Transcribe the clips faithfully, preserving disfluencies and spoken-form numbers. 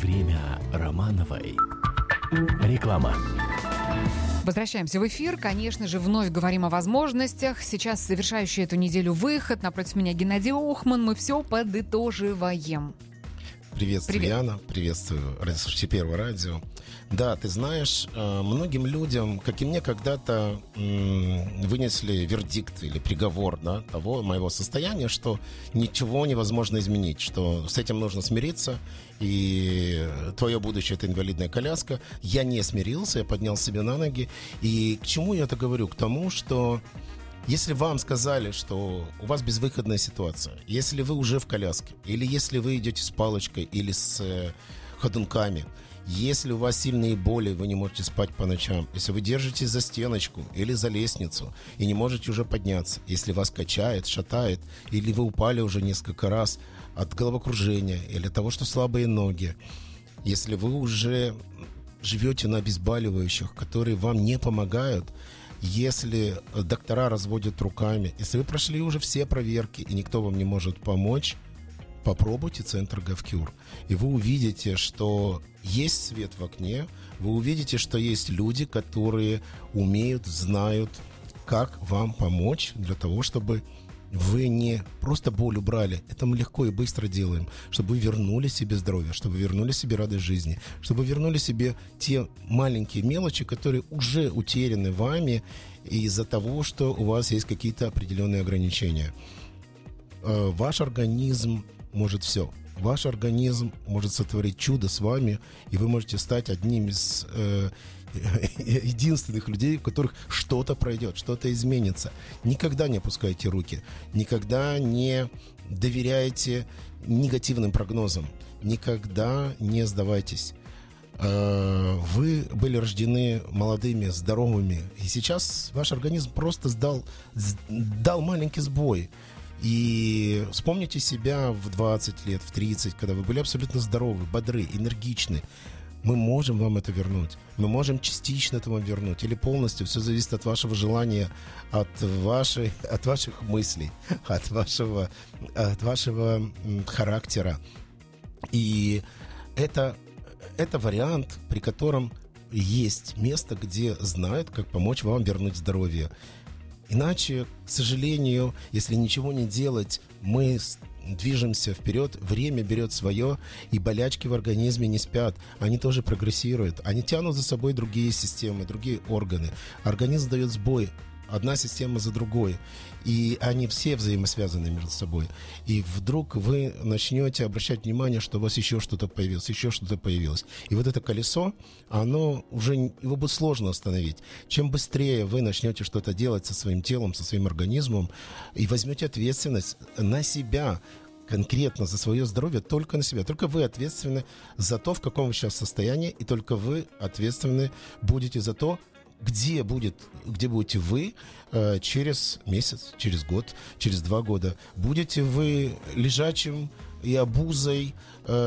Время Романовой. Реклама. Возвращаемся в эфир. Конечно же, вновь говорим о возможностях. Сейчас завершающий эту неделю выход. Напротив меня Геннадий Охман. Мы все подытоживаем. Приветствую, Привет. Яна. Приветствую радиослушатели Первого радио. Да, ты знаешь, многим людям, как и мне, когда-то вынесли вердикт или приговор, да, того моего состояния, что ничего невозможно изменить, что с этим нужно смириться, и твое будущее — это инвалидная коляска. Я не смирился, я поднял себя на ноги. И к чему я это говорю? К тому, что если вам сказали, что у вас безвыходная ситуация, если вы уже в коляске, или если вы идете с палочкой или с э, ходунками, если у вас сильные боли, вы не можете спать по ночам, если вы держитесь за стеночку или за лестницу и не можете уже подняться, если вас качает, шатает, или вы упали уже несколько раз от головокружения или от того, что слабые ноги, если вы уже живете на обезболивающих, которые вам не помогают, если доктора разводят руками, если вы прошли уже все проверки и никто вам не может помочь, попробуйте центр GovCure. И вы увидите, что есть свет в окне, вы увидите, что есть люди, которые умеют, знают, как вам помочь для того, чтобы вы не просто боль убрали, это мы легко и быстро делаем, чтобы вы вернули себе здоровье, чтобы вы вернули себе радость жизни, чтобы вы вернули себе те маленькие мелочи, которые уже утеряны вами из-за того, что у вас есть какие-то определенные ограничения. Ваш организм может все. Ваш организм может сотворить чудо с вами, и вы можете стать одним из э, единственных людей, у которых что-то пройдет, что-то изменится. Никогда не опускайте руки, никогда не доверяйте негативным прогнозам, никогда не сдавайтесь. Э, вы были рождены молодыми, здоровыми, и сейчас ваш организм просто сдал, дал маленький сбой. И вспомните себя в двадцать лет, в тридцать, когда вы были абсолютно здоровы, бодры, энергичны. Мы можем вам это вернуть. Мы можем частично это вам вернуть или полностью. Все зависит от вашего желания, от, вашей, от ваших мыслей, от вашего, от вашего характера. И это, это вариант, при котором есть место, где знают, как помочь вам вернуть здоровье. Иначе, к сожалению, если ничего не делать, мы движемся вперед, время берет свое, и болячки в организме не спят. Они тоже прогрессируют. Они тянут за собой другие системы, другие органы. Организм дает сбой. Одна система за другой. И они все взаимосвязаны между собой. И вдруг вы начнете обращать внимание, что у вас еще что-то появилось, еще что-то появилось. И вот это колесо, оно уже, его будет сложно остановить. Чем быстрее вы начнете что-то делать со своим телом, со своим организмом, и возьмете ответственность на себя, конкретно за свое здоровье, только на себя. Только вы ответственны за то, в каком вы сейчас состоянии, и только вы ответственны будете за то, где, будет, где будете вы э, через месяц, через год, через два года. Будете вы лежачим и обузой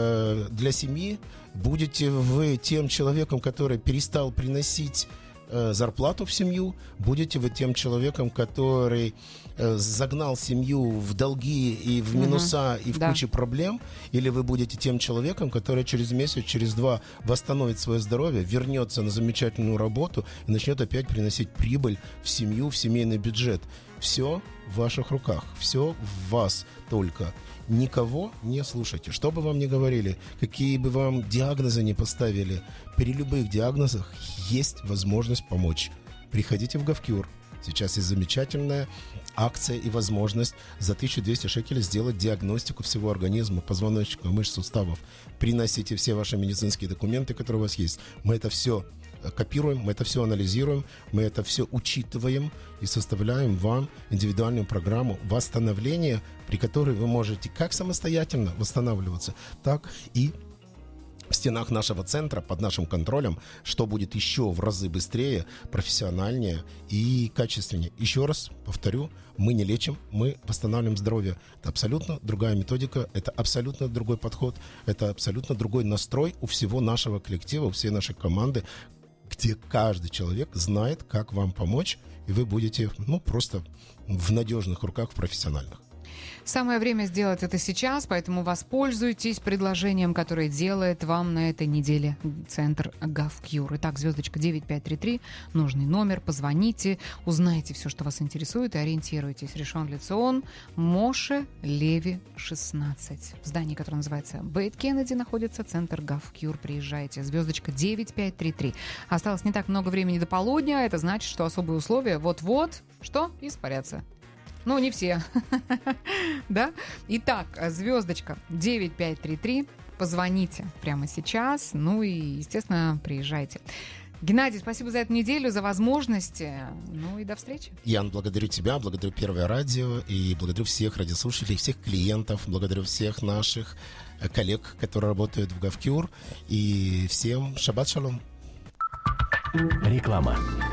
э, для семьи? Будете вы тем человеком, который перестал приносить э, зарплату в семью? Будете вы тем человеком, который э, загнал семью в долги и в минуса, угу, и в да. кучу проблем? Или вы будете тем человеком, который через месяц, через два восстановит свое здоровье, вернется на замечательную работу и начнет опять приносить прибыль в семью, в семейный бюджет? Все в ваших руках, все в вас только. Никого не слушайте. Что бы вам ни говорили, какие бы вам диагнозы ни поставили, при любых диагнозах есть возможность помочь. Приходите в GovCure. Сейчас есть замечательная акция и возможность за тысячу двести шекелей сделать диагностику всего организма, позвоночника, мышц, суставов. Приносите все ваши медицинские документы, которые у вас есть. Мы это все копируем, мы это все анализируем, мы это все учитываем и составляем вам индивидуальную программу восстановления, при которой вы можете как самостоятельно восстанавливаться, так и в стенах нашего центра, под нашим контролем, что будет еще в разы быстрее, профессиональнее и качественнее. Еще раз повторю, мы не лечим, мы восстанавливаем здоровье. Это абсолютно другая методика, это абсолютно другой подход, это абсолютно другой настрой у всего нашего коллектива, у всей нашей команды, где каждый человек знает, как вам помочь, и вы будете, ну, просто в надежных руках, в профессиональных. Самое время сделать это сейчас, поэтому воспользуйтесь предложением, которое делает вам на этой неделе центр GovCure. Итак, звездочка девять пять три три, нужный номер, позвоните, узнайте все, что вас интересует, и ориентируйтесь. Ришон Лецион, Моше Леви, шестнадцать. В здании, которое называется Бейт Кеннеди, находится центр GovCure. Приезжайте. Звездочка девять пять три три. Осталось не так много времени до полудня, это значит, что особые условия вот-вот, что, испарятся. Ну, не все. Да? Итак, звездочка девять пять три три. Позвоните прямо сейчас. Ну и, естественно, приезжайте. Геннадий, спасибо за эту неделю, за возможности. Ну и до встречи. Ян, благодарю тебя, благодарю Первое радио и благодарю всех радиослушателей, всех клиентов, благодарю всех наших коллег, которые работают в GovCure. И всем шаббат шалом. Реклама.